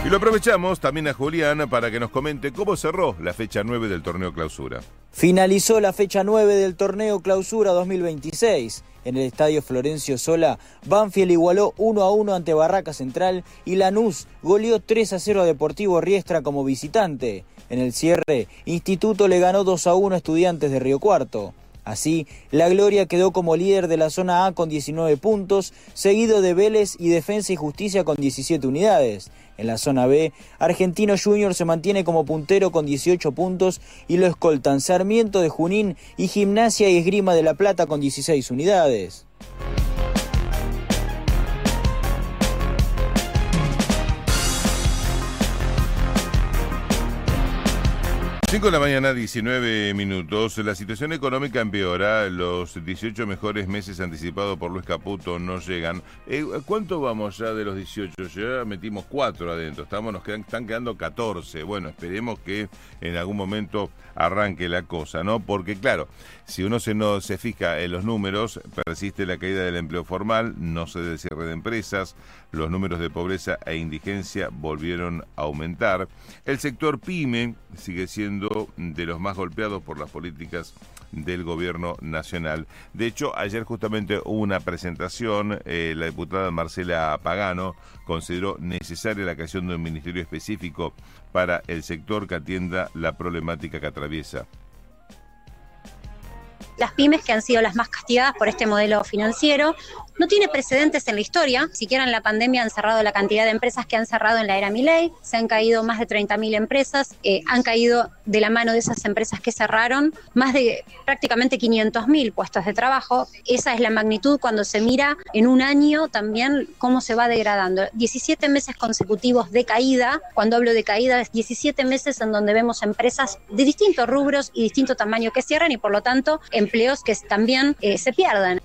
Y lo aprovechamos también a Julián para que nos comente cómo cerró la fecha 9 del torneo Clausura. Finalizó la fecha 9 del torneo Clausura 2026. En el estadio Florencio Sola, Banfield igualó 1-1 ante Barraca Central y Lanús goleó 3-0 a Deportivo Riestra como visitante. En el cierre, Instituto le ganó 2-1 a Estudiantes de Río Cuarto. Así, la Gloria quedó como líder de la zona A con 19 puntos, seguido de Vélez y Defensa y Justicia con 17 unidades. En la zona B, Argentino Junior se mantiene como puntero con 18 puntos y lo escoltan Sarmiento de Junín y Gimnasia y Esgrima de La Plata con 16 unidades. 5 de la mañana, 19 minutos. La situación económica empeora. Los 18 mejores meses anticipados por Luis Caputo no llegan. ¿Cuánto vamos ya de los 18? Ya metimos 4 adentro. Están quedando 14. Bueno, esperemos que en algún momento arranque la cosa, ¿no? Porque claro, si uno no se fija en los números, persiste la caída del empleo formal, no se del cierre de empresas, los números de pobreza e indigencia volvieron a aumentar. El sector PYME sigue siendo de los más golpeados por las políticas del gobierno nacional. De hecho, ayer justamente hubo una presentación, la diputada Marcela Pagano consideró necesaria la creación de un ministerio específico para el sector que atienda la problemática que atraviesa. Las pymes, que han sido las más castigadas por este modelo financiero, no tiene precedentes en la historia. Siquiera en la pandemia han cerrado la cantidad de empresas que han cerrado en la era Milei. Se han caído más de 30.000 empresas. Han caído de la mano de esas empresas que cerraron más de prácticamente 500.000 puestos de trabajo. Esa es la magnitud cuando se mira en un año también cómo se va degradando. 17 meses consecutivos de caída. Cuando hablo de caída es 17 meses en donde vemos empresas de distintos rubros y distinto tamaño que cierran y por lo tanto empleos que también se pierdan.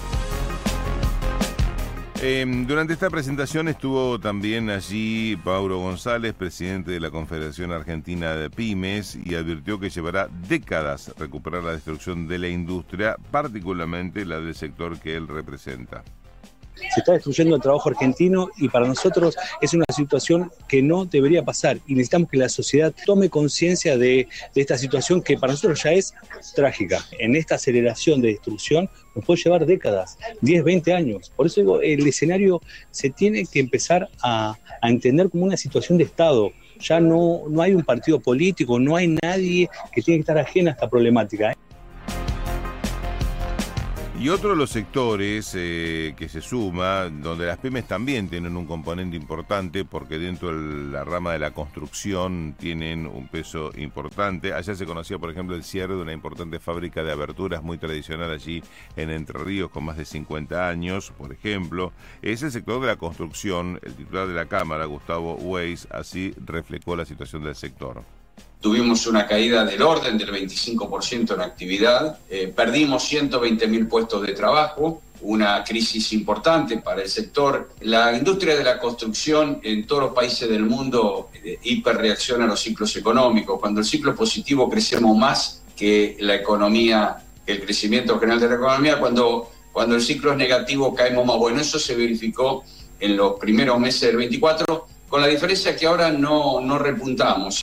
Durante esta presentación estuvo también allí Paulo González, presidente de la Confederación Argentina de Pymes, y advirtió que llevará décadas recuperar la destrucción de la industria, particularmente la del sector que él representa. Se está destruyendo el trabajo argentino y para nosotros es una situación que no debería pasar y necesitamos que la sociedad tome conciencia de esta situación que para nosotros ya es trágica. En esta aceleración de destrucción nos puede llevar décadas, 10, 20 años. Por eso digo, el escenario se tiene que empezar a entender como una situación de Estado. Ya no hay un partido político, no hay nadie que tiene que estar ajeno a esta problemática. Y otro de los sectores que se suma, donde las pymes también tienen un componente importante, porque dentro de la rama de la construcción tienen un peso importante. Ayer se conocía, por ejemplo, el cierre de una importante fábrica de aberturas muy tradicional allí en Entre Ríos, con más de 50 años, por ejemplo. Es el sector de la construcción. El titular de la Cámara, Gustavo Weiss, así reflejó la situación del sector. Tuvimos una caída del orden del 25% en actividad, perdimos 120.000 puestos de trabajo, una crisis importante para el sector. La industria de la construcción en todos los países del mundo hiperreacciona a los ciclos económicos. Cuando el ciclo es positivo crecemos más que la economía, que el crecimiento general de la economía. Cuando el ciclo es negativo caemos más. Bueno, eso se verificó en los primeros meses del 24, con la diferencia que ahora no repuntamos.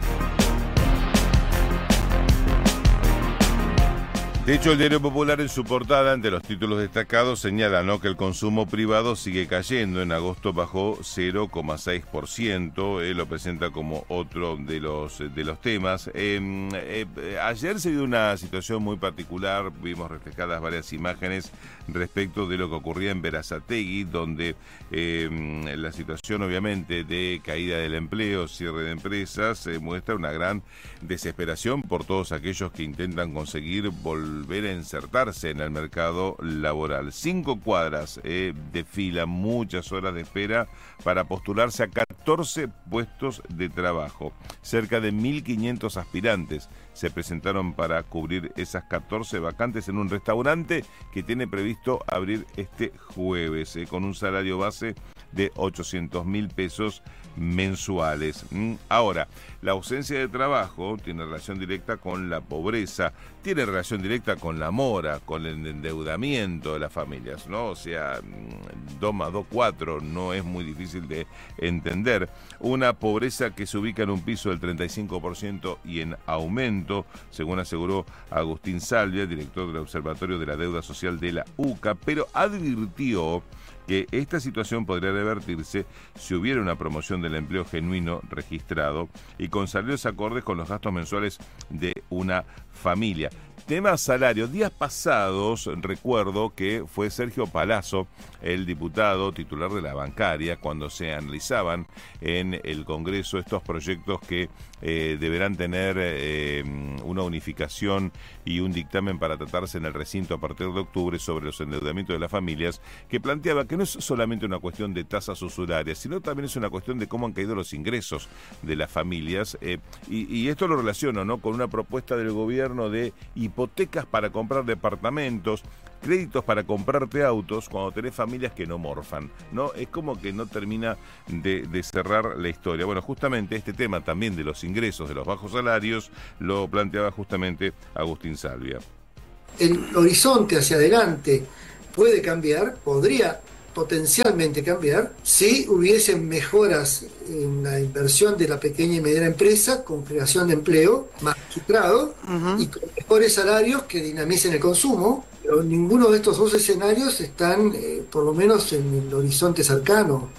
De hecho, el Diario Popular en su portada, entre los títulos destacados, señala, ¿no?, que el consumo privado sigue cayendo. En agosto bajó 0,6%. Lo presenta como otro de los temas. Ayer se dio una situación muy particular. Vimos reflejadas varias imágenes respecto de lo que ocurría en Berazategui, donde la situación, obviamente, de caída del empleo, cierre de empresas, muestra una gran desesperación por todos aquellos que intentan conseguir volver a insertarse en el mercado laboral. 5 cuadras de fila, muchas horas de espera para postularse a 14 puestos de trabajo. Cerca de 1.500 aspirantes se presentaron para cubrir esas 14 vacantes en un restaurante que tiene previsto abrir este jueves, con un salario base de 800.000 pesos mensuales. Ahora, la ausencia de trabajo tiene relación directa con la pobreza, tiene relación directa con la mora, con el endeudamiento de las familias, ¿no? O sea, 2 más 2, 4, no es muy difícil de entender. Una pobreza que se ubica en un piso del 35% y en aumento, según aseguró Agustín Salvia, director del Observatorio de la Deuda Social de la UCA, pero advirtió que esta situación podría revertirse si hubiera una promoción del empleo genuino registrado y con salarios acordes con los gastos mensuales de una familia. Tema salario. Días pasados recuerdo que fue Sergio Palazzo, el diputado titular de la bancaria, cuando se analizaban en el Congreso estos proyectos que deberán tener una unificación y un dictamen para tratarse en el recinto a partir de octubre sobre los endeudamientos de las familias, que planteaba que no es solamente una cuestión de tasas usurarias, sino también es una cuestión de cómo han caído los ingresos de las familias. Y esto lo relaciono, ¿no?, con una propuesta del gobierno de hipotecas para comprar departamentos, créditos para comprarte autos cuando tenés familias que no morfan, ¿no? Es como que no termina de cerrar la historia. Bueno, justamente este tema también de los ingresos, de los bajos salarios, lo planteaba justamente Agustín Salvia. El horizonte hacia adelante puede cambiar, podría potencialmente cambiar, si hubiesen mejoras en la inversión de la pequeña y mediana empresa, con creación de empleo más registrado y con mejores salarios que dinamicen el consumo. Pero ninguno de estos dos escenarios están, por lo menos en el horizonte cercano.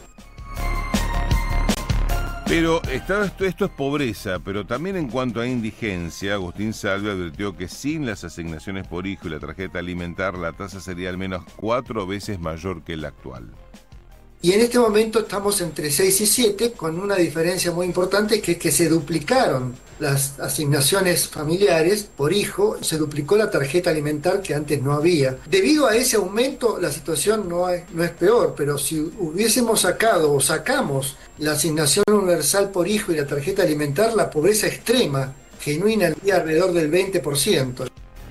Pero esto es pobreza, pero también en cuanto a indigencia, Agustín Salvia advirtió que sin las asignaciones por hijo y la tarjeta alimentar, la tasa sería al menos 4 veces mayor que la actual. Y en este momento estamos entre 6 y 7, con una diferencia muy importante, que es que se duplicaron las asignaciones familiares por hijo, se duplicó la tarjeta alimentar que antes no había. Debido a ese aumento, la situación no es peor, pero si hubiésemos sacado o sacamos la asignación universal por hijo y la tarjeta alimentar, la pobreza extrema, genuina, sería alrededor del 20%.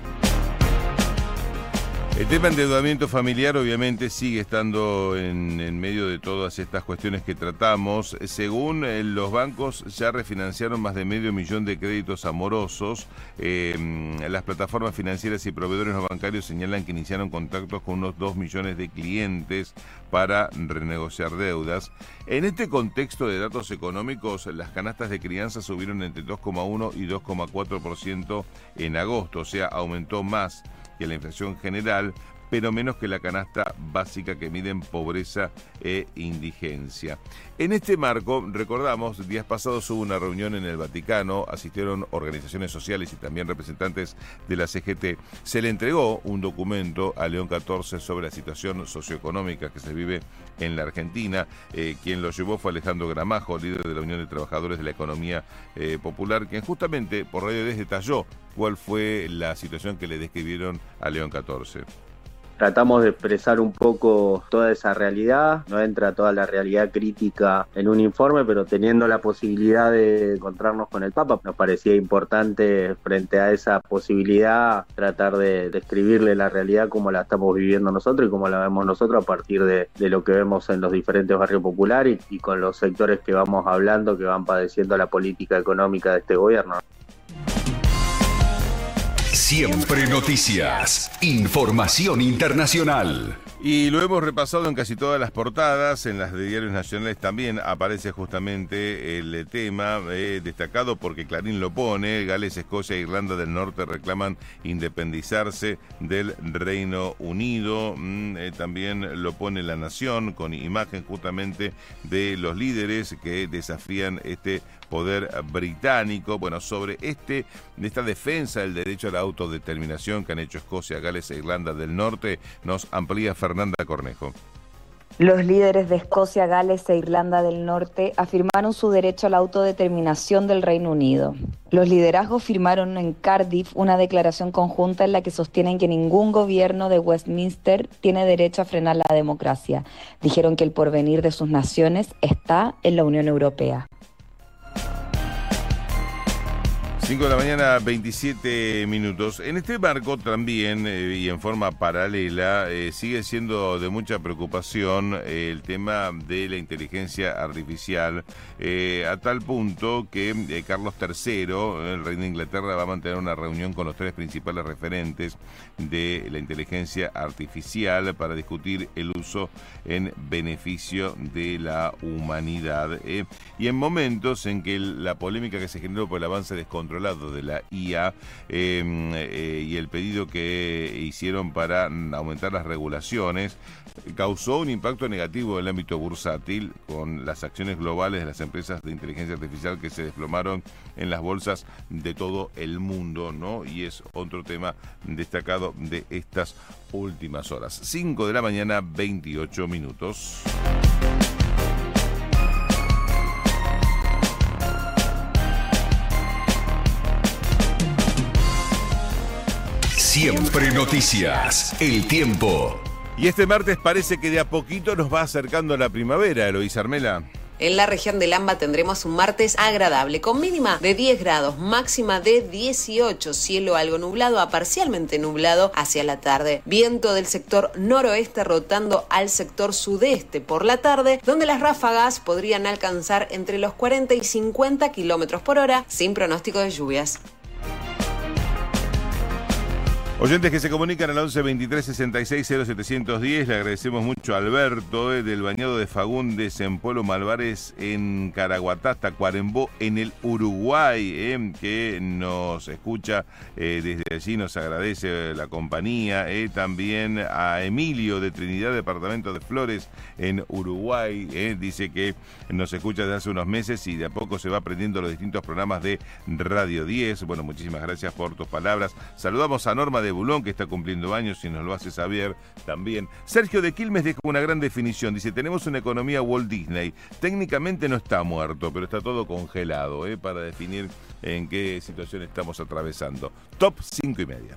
El tema de endeudamiento familiar obviamente sigue estando en medio de todas estas cuestiones que tratamos. Según los bancos, ya refinanciaron más de 500.000 de créditos amorosos. Las plataformas financieras y proveedores no bancarios señalan que iniciaron contactos con unos 2 millones de clientes para renegociar deudas. En este contexto de datos económicos, las canastas de crianza subieron entre 2,1 y 2,4% en agosto, o sea, aumentó más que la inflación general, pero menos que la canasta básica que miden pobreza e indigencia. En este marco, recordamos, días pasados hubo una reunión en el Vaticano, asistieron organizaciones sociales y también representantes de la CGT. Se le entregó un documento a León XIV sobre la situación socioeconómica que se vive en la Argentina. Quien lo llevó fue Alejandro Gramajo, líder de la Unión de Trabajadores de la Economía Popular, quien justamente por Radio 10 detalló cuál fue la situación que le describieron a León XIV. Tratamos de expresar un poco toda esa realidad, no entra toda la realidad crítica en un informe, pero teniendo la posibilidad de encontrarnos con el Papa, nos parecía importante frente a esa posibilidad tratar de describirle la realidad como la estamos viviendo nosotros y como la vemos nosotros a partir de lo que vemos en los diferentes barrios populares y con los sectores que vamos hablando que van padeciendo la política económica de este gobierno. Siempre noticias, información internacional. Y lo hemos repasado en casi todas las portadas, en las de diarios nacionales también aparece justamente el tema destacado porque Clarín lo pone. Gales, Escocia e Irlanda del Norte reclaman independizarse del Reino Unido. También lo pone La Nación con imagen justamente de los líderes que desafían este poder británico. Bueno, sobre esta defensa del derecho a la autodeterminación que han hecho Escocia, Gales e Irlanda del Norte, nos amplía Fernanda Cornejo. Los líderes de Escocia, Gales e Irlanda del Norte afirmaron su derecho a la autodeterminación del Reino Unido. Los liderazgos firmaron en Cardiff una declaración conjunta en la que sostienen que ningún gobierno de Westminster tiene derecho a frenar la democracia. Dijeron que el porvenir de sus naciones está en la Unión Europea. 5 de la mañana, 27 minutos. En este marco también, y en forma paralela, sigue siendo de mucha preocupación el tema de la inteligencia artificial, a tal punto que Carlos III, el rey de Inglaterra, va a mantener una reunión con los 3 principales referentes de la inteligencia artificial para discutir el uso en beneficio de la humanidad. Y en momentos en que la polémica que se generó por el avance descontrolado de la IA y el pedido que hicieron para aumentar las regulaciones causó un impacto negativo en el ámbito bursátil, con las acciones globales de las empresas de inteligencia artificial que se desplomaron en las bolsas de todo el mundo, ¿no? Y es otro tema destacado de estas últimas horas. 5 de la mañana, 28 minutos. Siempre noticias. El tiempo. Y este martes parece que de a poquito nos va acercando la primavera, Eloísa Armela. En la región del AMBA tendremos un martes agradable, con mínima de 10 grados, máxima de 18, cielo algo nublado a parcialmente nublado hacia la tarde. Viento del sector noroeste rotando al sector sudeste por la tarde, donde las ráfagas podrían alcanzar entre los 40 y 50 kilómetros por hora, sin pronóstico de lluvias. Oyentes que se comunican al 11 23 66 0710, le agradecemos mucho a Alberto del Bañado de Fagundes en Pueblo Malvares, en Caraguatá, Tacuarembó, en el Uruguay, que nos escucha desde allí, nos agradece la compañía. También a Emilio de Trinidad, departamento de Flores, en Uruguay, dice que nos escucha desde hace unos meses y de a poco se va aprendiendo los distintos programas de Radio 10. Bueno, muchísimas gracias por tus palabras. Saludamos a Norma de Bulón, que está cumpliendo años y nos lo hace saber también. Sergio de Quilmes deja una gran definición. Dice: tenemos una economía Walt Disney. Técnicamente no está muerto, pero está todo congelado, para definir en qué situación estamos atravesando. Top 5 y media.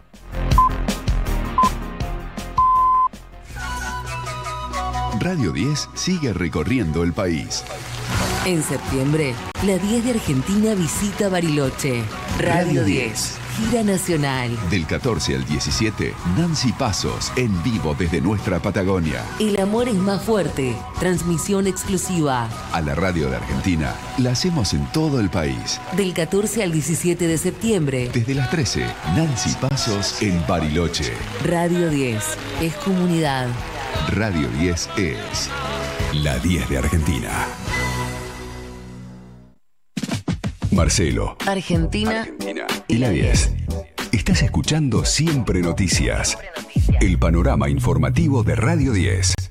Radio 10 sigue recorriendo el país. En septiembre, la 10 de Argentina visita Bariloche. Radio 10. Gira nacional. Del 14 al 17, Nancy Pasos, en vivo desde nuestra Patagonia. El amor es más fuerte. Transmisión exclusiva. A la radio de Argentina, la hacemos en todo el país. Del 14 al 17 de septiembre. Desde las 13, Nancy Pasos en Bariloche. Radio 10. Es comunidad. Radio 10 es la 10 de Argentina. Marcelo. Argentina. Y la 10. Estás escuchando Siempre Noticias. El panorama informativo de Radio 10.